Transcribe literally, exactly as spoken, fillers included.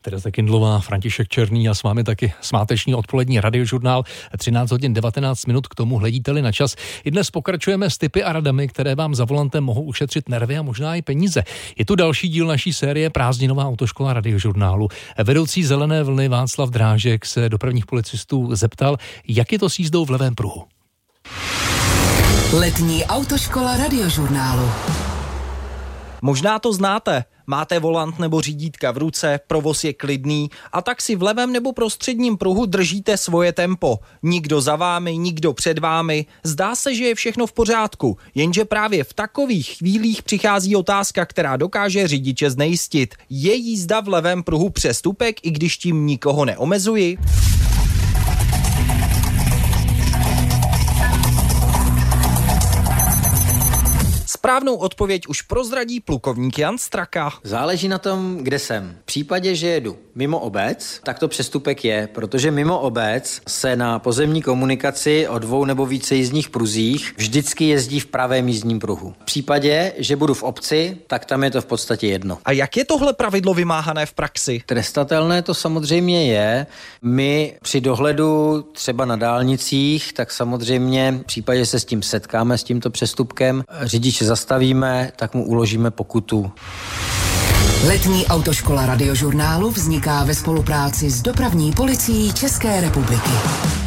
Tereza Kindlová, František Černý a s vámi taky sváteční odpolední radiožurnál třináct hodin devatenáct minut, k tomu hledíte-li na čas. I dnes pokračujeme s tipy a radami, které vám za volantem mohou ušetřit nervy a možná i peníze. Je tu další díl naší série Prázdninová autoškola radiožurnálu. Vedoucí Zelené vlny Václav Drážek se dopravních policistů zeptal, jak je to s jízdou v levém pruhu. Letní autoškola radiožurnálu. Možná to znáte. Máte volant nebo řídítka v ruce, provoz je klidný a tak si v levém nebo prostředním pruhu držíte svoje tempo. Nikdo za vámi, nikdo před vámi. Zdá se, že je všechno v pořádku, jenže právě v takových chvílích přichází otázka, která dokáže řidiče znejistit. Je jízda v levém pruhu přestupek, i když tím nikoho neomezuji? Správnou odpověď už prozradí plukovník Jan Straka. Záleží na tom, kde jsem. V případě, že jedu mimo obec, tak to přestupek je, protože mimo obec se na pozemní komunikaci o dvou nebo více jízdních pruzích vždycky jezdí v pravém jízdním pruhu. V případě, že budu v obci, tak tam je to v podstatě jedno. A jak je tohle pravidlo vymáhané v praxi? Trestatelné to samozřejmě je. My při dohledu třeba na dálnicích, tak samozřejmě v případě, že se s tím setkáme, s tímto přestupkem, řidiče zastavíme, tak mu uložíme pokutu. Letní autoškola radiožurnálu vzniká ve spolupráci s dopravní policií České republiky.